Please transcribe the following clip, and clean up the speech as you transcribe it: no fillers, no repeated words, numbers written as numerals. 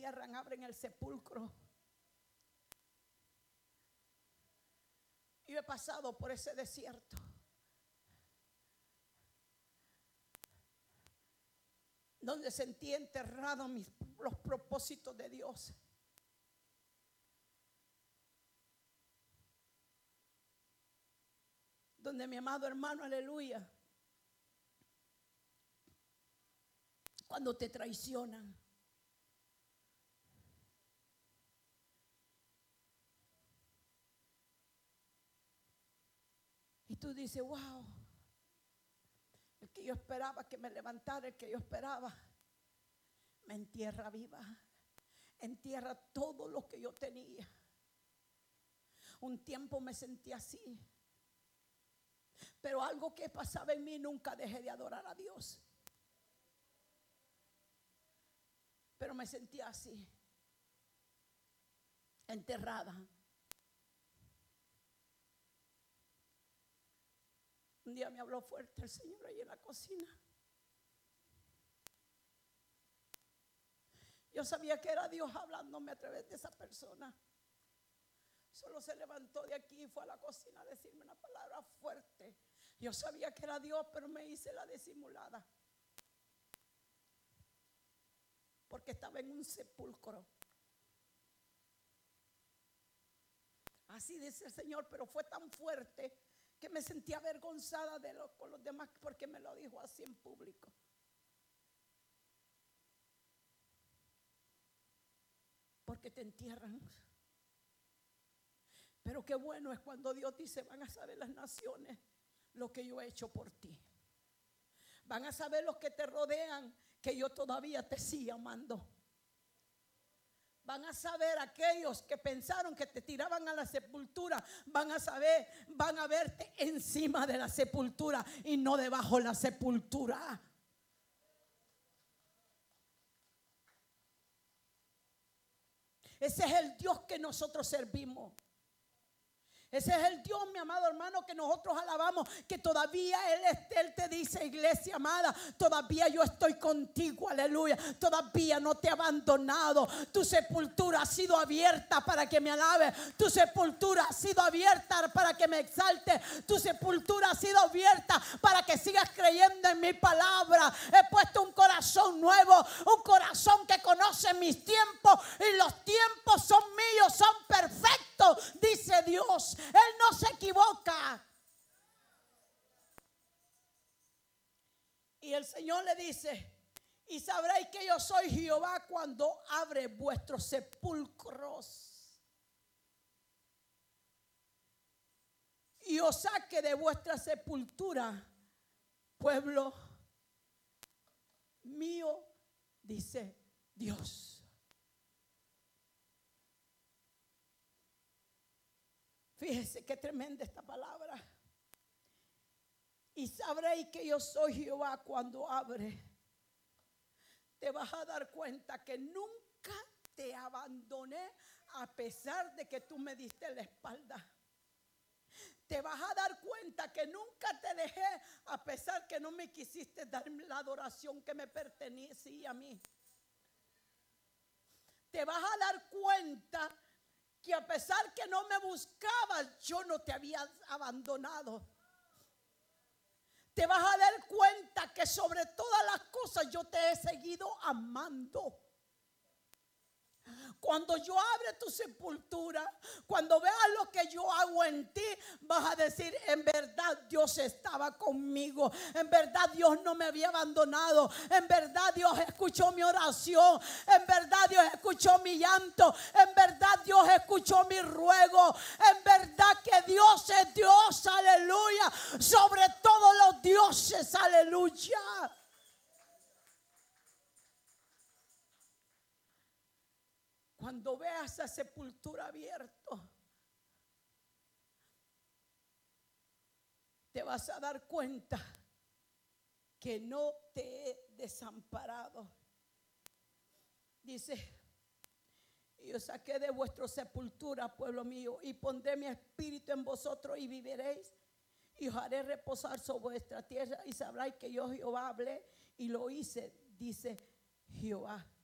entierran, abren el sepulcro. Yo he pasado por ese desierto. Donde sentí enterrados los propósitos de Dios. Donde mi amado hermano, aleluya, cuando te traicionan, y tú dices, wow, el que yo esperaba que me levantara, el que yo esperaba, me entierra viva, entierra todo lo que yo tenía. Un tiempo me sentí así, pero algo que pasaba en mí, nunca dejé de adorar a Dios. Pero me sentía así, enterrada. Un día me habló fuerte el Señor ahí en la cocina. Yo sabía que era Dios hablándome a través de esa persona. Solo se levantó de aquí y fue a la cocina a decirme una palabra fuerte. Yo sabía que era Dios, pero me hice la disimulada. Porque estaba en un sepulcro. Así dice el Señor, pero fue tan fuerte que me sentí avergonzada con los demás, porque me lo dijo así en público. Porque te entierran. Pero qué bueno es cuando Dios dice: van a saber las naciones lo que yo he hecho por ti. Van a saber los que te rodean que yo todavía te sigo amando. Van a saber aquellos que pensaron que te tiraban a la sepultura. Van a saber, van a verte encima de la sepultura y no debajo de la sepultura. Ese es el Dios que nosotros servimos. Ese es el Dios, mi amado hermano, que nosotros alabamos, que todavía Él te dice: iglesia amada, todavía yo estoy contigo, aleluya, todavía no te he abandonado. Tu sepultura ha sido abierta para que me alabes, tu sepultura ha sido abierta para que me exalte, tu sepultura ha sido abierta para que sigas creyendo en mi palabra. He puesto un corazón nuevo, un corazón que conoce mis tiempos, y los tiempos son míos, son perfectos, dice Dios. Él no se equivoca. Y el Señor le dice: y sabréis que yo soy Jehová cuando abre vuestros sepulcros y os saque de vuestra sepultura, pueblo mío, dice Dios. Fíjese qué tremenda esta palabra. Y sabréis que yo soy Jehová cuando abre. Te vas a dar cuenta que nunca te abandoné a pesar de que tú me diste la espalda. Te vas a dar cuenta que nunca te dejé a pesar que no me quisiste dar la adoración que me pertenecía a mí. Te vas a dar cuenta que a pesar que no me buscabas, yo no te había abandonado. Te vas a dar cuenta que sobre todas las cosas yo te he seguido amando. Cuando yo abra tu sepultura, cuando veas lo que yo hago en ti, vas a decir: en verdad Dios estaba conmigo, en verdad Dios no me había abandonado, en verdad Dios escuchó mi oración, en verdad Dios escuchó mi llanto, en verdad Dios escuchó mi ruego, en verdad que Dios es Dios, aleluya, sobre todos los dioses, aleluya. Cuando veas esa sepultura abierta, te vas a dar cuenta que no te he desamparado. Dice: y os saqué de vuestra sepultura, pueblo mío, y pondré mi espíritu en vosotros y viviréis, y os haré reposar sobre vuestra tierra, y sabréis que yo Jehová hablé y lo hice, dice Jehová.